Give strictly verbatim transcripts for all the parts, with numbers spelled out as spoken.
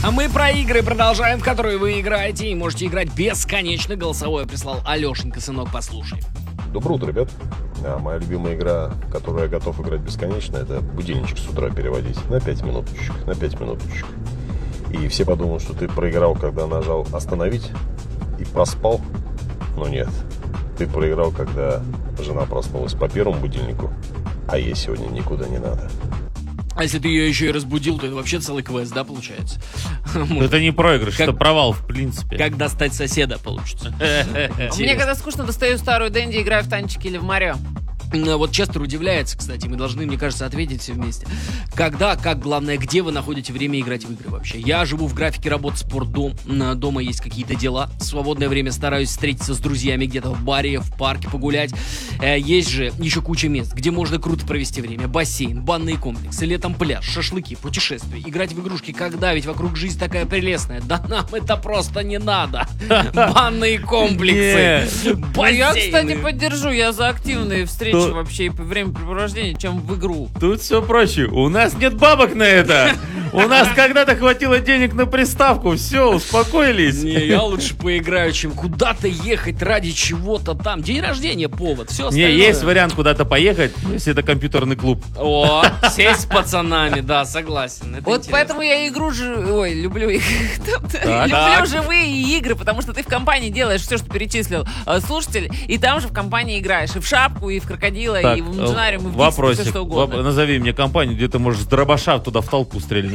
А мы про игры продолжаем, в которые вы играете и можете играть бесконечно. Голосовое прислал Алешенька, сынок, послушай. Доброе утро, ребят. А моя любимая игра, в которую я готов играть бесконечно, это будильничек с утра переводить на пять минуточек, на пять минуточек. И все подумают, что ты проиграл, когда нажал остановить и проспал. Но нет, ты проиграл, когда жена проснулась по первому будильнику, а ей сегодня никуда не надо. А если ты ее еще и разбудил, то это вообще целый квест, да, получается? Это не проигрыш, Как- это провал, в принципе. Как достать соседа, получится. Мне когда скучно, достаю старую Дэнди, играю в танчики или в Марио. Ну, Вот Честер удивляется, кстати, мы должны, мне кажется, ответить все вместе. Когда, как, главное, где вы находите время играть в игры вообще? Я живу в графике работы спортдом, на- дома есть какие-то дела, в свободное время стараюсь встретиться с друзьями где-то в баре, в парке погулять. Э, Есть же еще куча мест, где можно круто провести время. Бассейн, банные комплексы, летом пляж, шашлыки, путешествия, играть в игрушки. Когда? Ведь вокруг жизнь такая прелестная. Да нам это просто не надо. Банные комплексы, Ну, я, кстати, бассейны. поддержу, я за активные встречи То- вообще и времяпрепровождения, чем в игру. Тут все проще. У нас нет бабок на это. У нас когда-то хватило денег на приставку. Все, успокоились. Не, я лучше поиграю, чем куда-то ехать ради чего-то там. День рождения повод, все Не, остальное. есть вариант куда-то поехать, если это компьютерный клуб. О, сесть с пацанами, да, согласен. Это Вот интересно. поэтому я игру же... Ой, люблю их. Так. Люблю Так. живые игры, потому что ты в компании делаешь все, что перечислил э, слушатель, и там же в компании играешь. И в шапку, и в крокодила, Так, и в Имаджинариум, и в Дикси, вопросик. все что угодно. Воп- Назови мне компанию, где ты можешь с дробаша туда в толпу стрельнуть.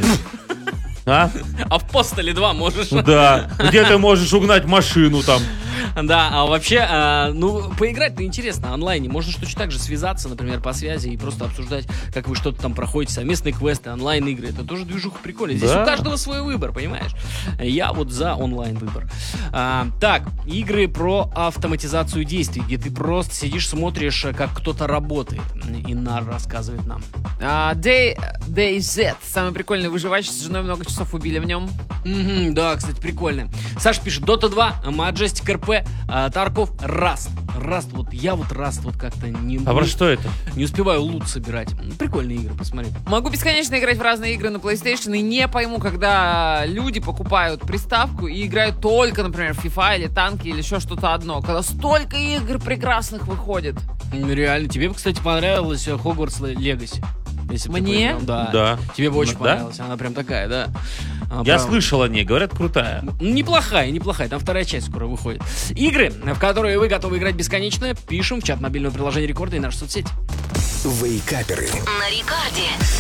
А? А в Постеле два можешь? Да. Где ты можешь угнать машину там. Да, а вообще, а, ну, поиграть-то интересно онлайне. Можно что точно так же связаться, например, по связи и просто обсуждать, как вы что-то там проходите, совместные квесты, онлайн-игры. Это тоже движуха прикольная. Здесь Да. у каждого свой выбор, понимаешь? Я вот за онлайн-выбор. А, так, игры про автоматизацию действий, где ты просто сидишь, смотришь, как кто-то работает. Инар рассказывает нам. А, Day, Day Z. Самый прикольный выживач. С женой много часов убили в нем. Мгм, да, кстати, прикольно. Саша пишет, Дота два, Majestic эр пи, а, Тарков, Раст. Раст, вот я вот Раст вот как-то не, А про не, что это? не успеваю лут собирать. Ну, Прикольные игры, посмотри. Могу бесконечно играть в разные игры на PlayStation и не пойму, когда люди покупают приставку и играют только, например, в FIFA или танки или еще что-то одно. Когда столько игр прекрасных выходит. М, Реально, тебе бы, кстати, понравилась э, Хогвартс Легаси. Если бы ты Мне? поиграл. Да. Да. Тебе бы очень Да? понравилась. Она прям такая, да. А, Я прям- слышал о ней, говорят, крутая. Ну, Неплохая, неплохая. Там вторая часть скоро выходит. Игры, в которые вы готовы играть бесконечно, пишем в чат мобильного приложения Рекорда и нашу соцсеть. Вейкаперы. На рекорде.